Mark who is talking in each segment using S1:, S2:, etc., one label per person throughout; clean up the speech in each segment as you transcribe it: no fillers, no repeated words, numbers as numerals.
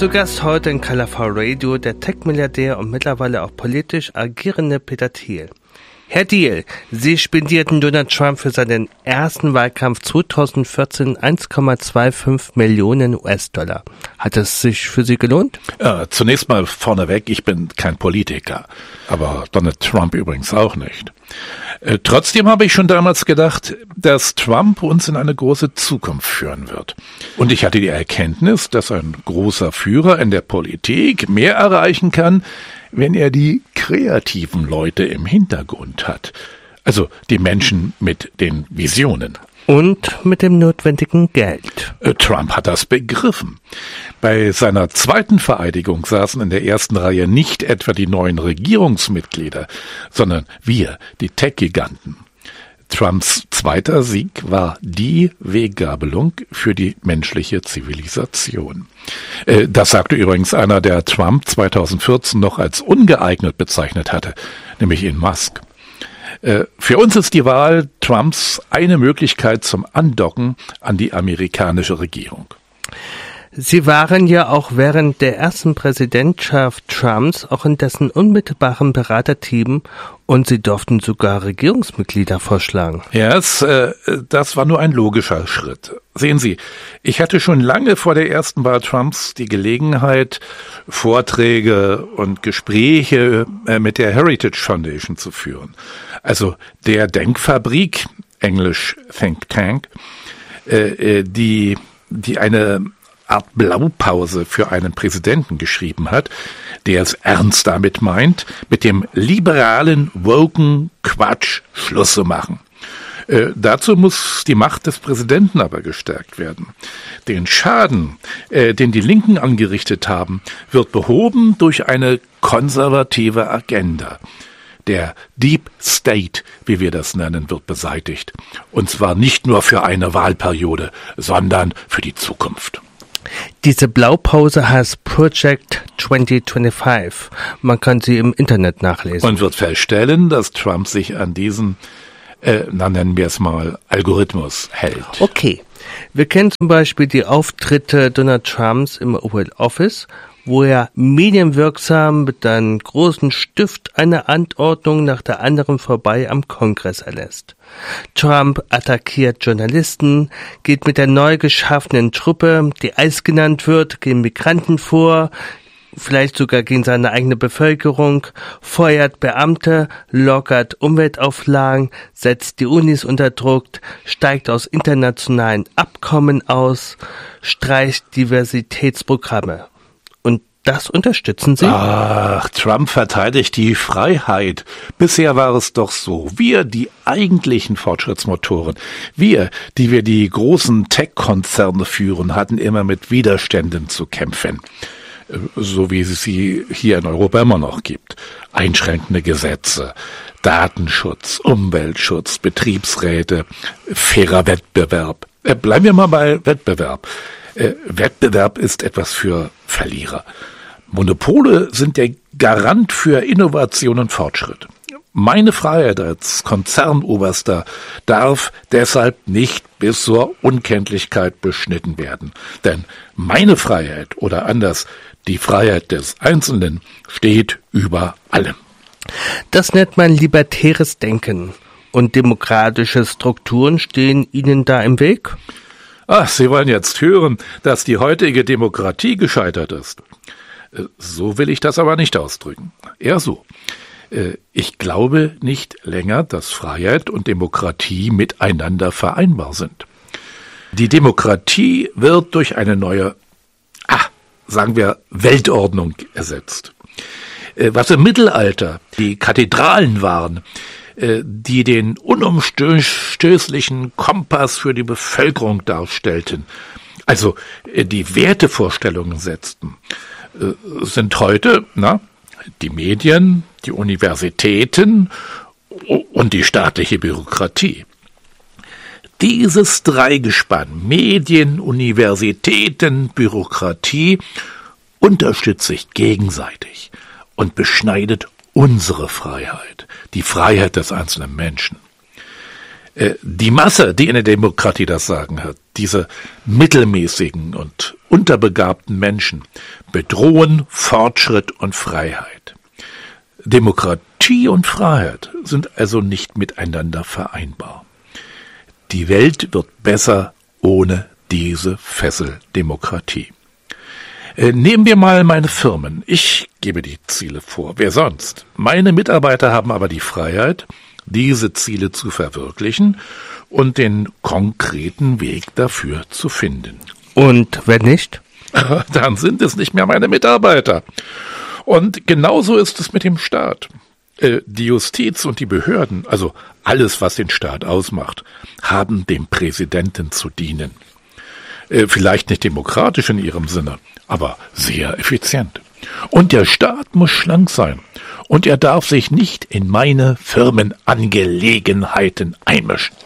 S1: Zu Gast heute in KLV Radio der Tech-Milliardär und mittlerweile auch politisch agierende Peter Thiel. Herr Thiel, Sie spendierten Donald Trump für seinen ersten Wahlkampf 2014 1,25 Millionen US-Dollar. Hat es sich für Sie gelohnt?
S2: Zunächst mal vorneweg, ich bin kein Politiker, aber Donald Trump übrigens auch nicht. Trotzdem habe ich schon damals gedacht, dass Trump uns in eine große Zukunft führen wird. Und ich hatte die Erkenntnis, dass ein großer Führer in der Politik mehr erreichen kann, wenn er die kreativen Leute im Hintergrund hat. Also die Menschen mit den Visionen.
S1: Und mit dem notwendigen Geld.
S2: Trump hat das begriffen. Bei seiner zweiten Vereidigung saßen in der ersten Reihe nicht etwa die neuen Regierungsmitglieder, sondern wir, die Tech-Giganten. Trumps zweiter Sieg war die Weggabelung für die menschliche Zivilisation. Das sagte übrigens einer, der Trump 2014 noch als ungeeignet bezeichnet hatte, nämlich Elon Musk. Für uns ist die Wahl Trumps eine Möglichkeit zum Andocken an die amerikanische Regierung.
S1: Sie waren ja auch während der ersten Präsidentschaft Trumps auch in dessen unmittelbaren Beraterteam und Sie durften sogar Regierungsmitglieder vorschlagen.
S2: Ja, das war nur ein logischer Schritt. Sehen Sie, ich hatte schon lange vor der ersten Wahl Trumps die Gelegenheit, Vorträge und Gespräche mit der Heritage Foundation zu führen. Also der Denkfabrik, englisch Think Tank, die eine Art Blaupause für einen Präsidenten geschrieben hat, der es ernst damit meint, mit dem liberalen, woken Quatsch Schluss zu machen. Dazu muss die Macht des Präsidenten aber gestärkt werden. Den Schaden, den die Linken angerichtet haben, wird behoben durch eine konservative Agenda. Der Deep State, wie wir das nennen, wird beseitigt. Und zwar nicht nur für eine Wahlperiode, sondern für die Zukunft.
S1: Diese Blaupause heißt Project 2025. Man kann sie im Internet nachlesen.
S2: Und wird feststellen, dass Trump sich an diesen, nennen wir es mal, Algorithmus hält.
S1: Okay. Wir kennen zum Beispiel die Auftritte Donald Trumps im Oval Office, wo er medienwirksam mit einem großen Stift eine Anordnung nach der anderen vorbei am Kongress erlässt. Trump attackiert Journalisten, geht mit der neu geschaffenen Truppe, die Eis genannt wird, gegen Migranten vor, vielleicht sogar gegen seine eigene Bevölkerung, feuert Beamte, lockert Umweltauflagen, setzt die Unis unter Druck, steigt aus internationalen Abkommen aus, streicht Diversitätsprogramme. Und das unterstützen Sie?
S2: Ach, Trump verteidigt die Freiheit. Bisher war es doch so. Wir, die eigentlichen Fortschrittsmotoren, wir, die wir die großen Tech-Konzerne führen, hatten immer mit Widerständen zu kämpfen. So wie es sie hier in Europa immer noch gibt. Einschränkende Gesetze, Datenschutz, Umweltschutz, Betriebsräte, fairer Wettbewerb. Bleiben wir mal bei Wettbewerb. Wettbewerb ist etwas für Verlierer. Monopole sind der Garant für Innovation und Fortschritt. Meine Freiheit als Konzernoberster darf deshalb nicht bis zur Unkenntlichkeit beschnitten werden. Denn meine Freiheit oder anders, die Freiheit des Einzelnen steht über allem.
S1: Das nennt man libertäres Denken. Und demokratische Strukturen stehen Ihnen da im Weg?
S2: Ach, Sie wollen jetzt hören, dass die heutige Demokratie gescheitert ist. So will ich das aber nicht ausdrücken. Eher so. Ich glaube nicht länger, dass Freiheit und Demokratie miteinander vereinbar sind. Die Demokratie wird durch eine neue, sagen wir, Weltordnung ersetzt. Was im Mittelalter die Kathedralen waren, die den unumstößlichen Kompass für die Bevölkerung darstellten, also die Wertevorstellungen setzten, sind heute die Medien, die Universitäten und die staatliche Bürokratie. Dieses Dreigespann Medien, Universitäten, Bürokratie unterstützt sich gegenseitig und beschneidet unsere Freiheit, die Freiheit des einzelnen Menschen. Die Masse, die in der Demokratie das Sagen hat, diese mittelmäßigen und unterbegabten Menschen, bedrohen Fortschritt und Freiheit. Demokratie und Freiheit sind also nicht miteinander vereinbar. Die Welt wird besser ohne diese Fesseldemokratie. Nehmen wir mal meine Firmen. Ich gebe die Ziele vor. Wer sonst? Meine Mitarbeiter haben aber die Freiheit, diese Ziele zu verwirklichen und den konkreten Weg dafür zu finden.
S1: Und wenn nicht?
S2: Dann sind es nicht mehr meine Mitarbeiter. Und genauso ist es mit dem Staat. Die Justiz und die Behörden, also alles, was den Staat ausmacht, haben dem Präsidenten zu dienen. Vielleicht nicht demokratisch in ihrem Sinne, aber sehr effizient. Und der Staat muss schlank sein. Und er darf sich nicht in meine Firmenangelegenheiten einmischen.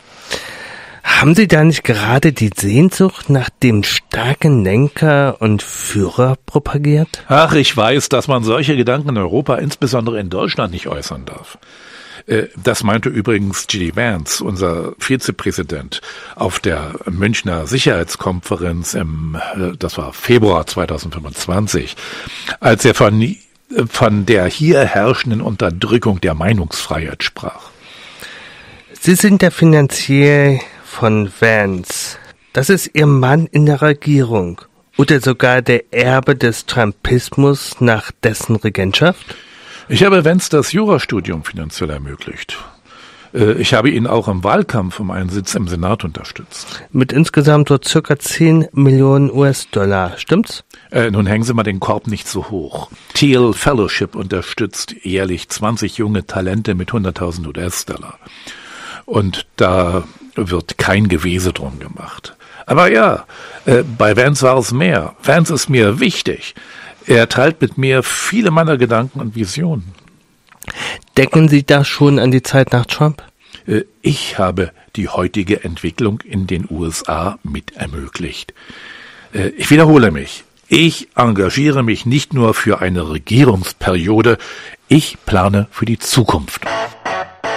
S1: Haben Sie da nicht gerade die Sehnsucht nach dem starken Lenker und Führer propagiert?
S2: Ach, ich weiß, dass man solche Gedanken in Europa, insbesondere in Deutschland, nicht äußern darf. Das meinte übrigens J.D. Vance, unser Vizepräsident, auf der Münchner Sicherheitskonferenz das war Februar 2025, als er von der hier herrschenden Unterdrückung der Meinungsfreiheit sprach.
S1: Sie sind der Finanzier von Vance. Das ist Ihr Mann in der Regierung oder sogar der Erbe des Trumpismus nach dessen Regentschaft?
S2: Ich habe Vance das Jurastudium finanziell ermöglicht. Ich habe ihn auch im Wahlkampf um einen Sitz im Senat unterstützt.
S1: Mit insgesamt so circa 10 Millionen US-Dollar, stimmt's?
S2: Nun hängen Sie mal den Korb nicht so hoch. Thiel Fellowship unterstützt jährlich 20 junge Talente mit 100.000 US-Dollar. Und da wird kein Gewese drum gemacht. Aber ja, bei Vance war es mehr. Vance ist mir wichtig. Er teilt mit mir viele meiner Gedanken und Visionen.
S1: Denken Sie da schon an die Zeit nach Trump?
S2: Ich habe die heutige Entwicklung in den USA mit ermöglicht. Ich wiederhole mich. Ich engagiere mich nicht nur für eine Regierungsperiode, ich plane für die Zukunft.